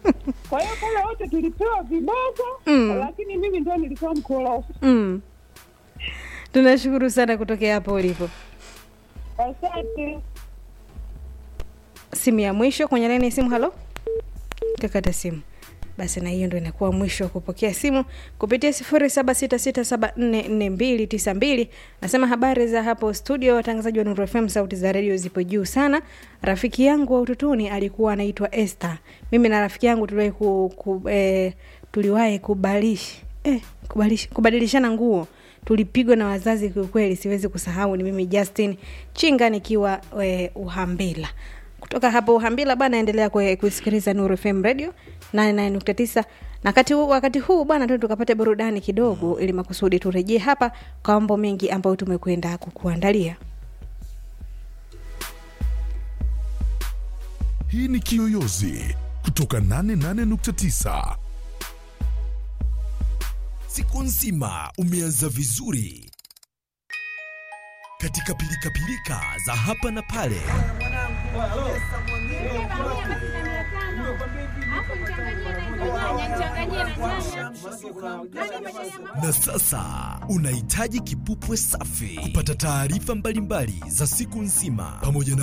Kwa hiyo pale wote tulipewa vibogo, lakini mimi ndio nilikuwa mkorofi. Tunashukuru sana kutokea hapo ulipo. Asante. Simu ya mwisho kwenye laini ya simu. Halo? Takata simu. Basi na hiyo ndio inakuwa mwisho kupokea simu kupitia 0766744292. Nasema habari za hapo studio, watangazaji wa Nuru FM, sauti za radio zipo juu sana. Rafiki yangu wa utotoni alikuwa anaitwa Esther. Mimi na rafiki yangu tuliwahi kubadilishana nguo. Tulipigwa na wazazi kwa kweli, siwezi kusahau. Ni mimi Justin Chinga nikiwa Uhambila. Kutoka hapo Uhambila bana, endelea kusikiliza Nuru FM Radio 89. Na wakati huu bana tu tukapata burudani kidogo ili makusudi turejee hapa kwa mambo mengi ambayo tumekwenda kukuandalia. Hii ni Kiyoyozi kutoka 88.9. Siku nzima umeanza vizuri katika pilika za hapa na pale. Na sasa unahitaji kipupwe safi kupata taarifa mbalimbali za siku nzima pamoja na